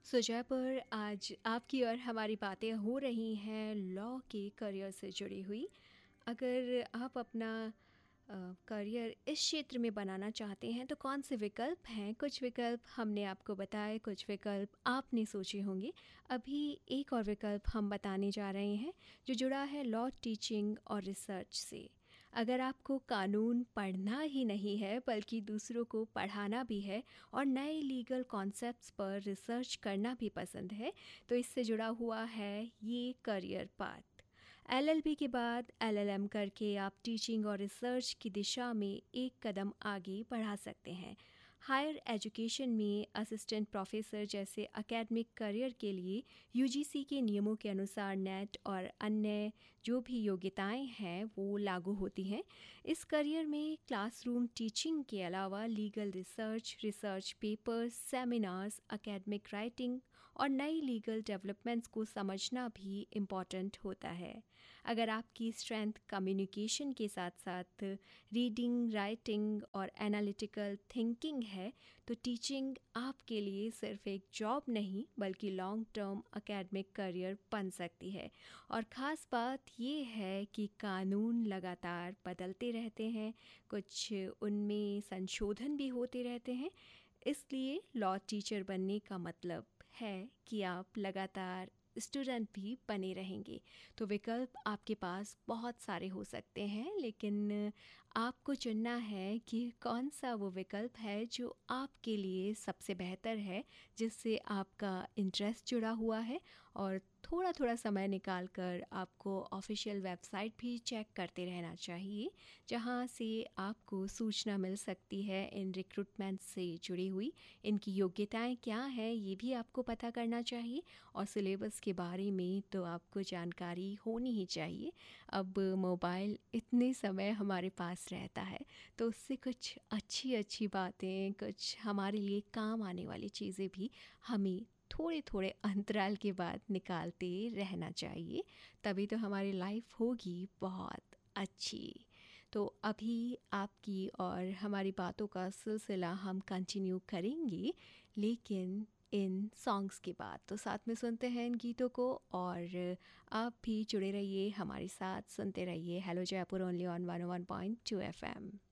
जयपुर आज आपकी और हमारी बातें हो रही हैं लॉ के करियर से जुड़ी हुई। अगर आप अपना करियर इस क्षेत्र में बनाना चाहते हैं तो कौन से विकल्प हैं? कुछ विकल्प हमने आपको बताए, कुछ विकल्प आपने सोचे होंगे। अभी एक और विकल्प हम बताने जा रहे हैं जो जुड़ा है लॉ टीचिंग और रिसर्च से। अगर आपको कानून पढ़ना ही नहीं है बल्कि दूसरों को पढ़ाना भी है और नए लीगल कॉन्सेप्ट्स पर रिसर्च करना भी पसंद है तो इससे जुड़ा हुआ है ये करियर पाथ। एलएलबी के बाद एलएलएम करके आप टीचिंग और रिसर्च की दिशा में एक कदम आगे बढ़ा सकते हैं। हायर एजुकेशन में असिस्टेंट प्रोफेसर जैसे एकेडमिक करियर के लिए यूजीसी के नियमों के अनुसार नेट और अन्य जो भी योग्यताएं हैं वो लागू होती हैं। इस करियर में क्लासरूम टीचिंग के अलावा legal research, research papers, seminars, academic writing और नई लीगल डेवलपमेंट्स को समझना भी इम्पॉर्टेंट होता है। अगर आपकी स्ट्रेंथ कम्युनिकेशन के साथ साथ रीडिंग, राइटिंग और एनालिटिकल थिंकिंग है तो टीचिंग आपके लिए सिर्फ एक जॉब नहीं बल्कि लॉन्ग टर्म एकेडमिक करियर बन सकती है। और ख़ास बात ये है कि कानून लगातार बदलते रहते हैं, कुछ उनमें संशोधन भी होते रहते हैं। इसलिए लॉ टीचर बनने का मतलब है कि आप लगातार स्टूडेंट भी बने रहेंगे। तो विकल्प आपके पास बहुत सारे हो सकते हैं, लेकिन आपको चुनना है कि कौन सा वो विकल्प है जो आपके लिए सबसे बेहतर है, जिससे आपका इंटरेस्ट जुड़ा हुआ है। और थोड़ा थोड़ा समय निकाल कर आपको ऑफिशियल वेबसाइट भी चेक करते रहना चाहिए, जहाँ से आपको सूचना मिल सकती है इन रिक्रूटमेंट से जुड़ी हुई। इनकी योग्यताएं क्या हैं ये भी आपको पता करना चाहिए और सिलेबस के बारे में तो आपको जानकारी होनी ही चाहिए। अब मोबाइल इतने समय हमारे पास रहता है तो उससे कुछ अच्छी अच्छी बातें, कुछ हमारे लिए काम आने वाली चीज़ें भी हमें थोड़े थोड़े अंतराल के बाद निकालते रहना चाहिए, तभी तो हमारी लाइफ होगी बहुत अच्छी। तो अभी आपकी और हमारी बातों का सिलसिला हम कंटिन्यू करेंगे, लेकिन इन सॉन्ग्स के बाद। तो साथ में सुनते हैं इन गीतों को और आप भी जुड़े रहिए हमारे साथ, सुनते रहिए hello Jaipur only on 101.2 FM।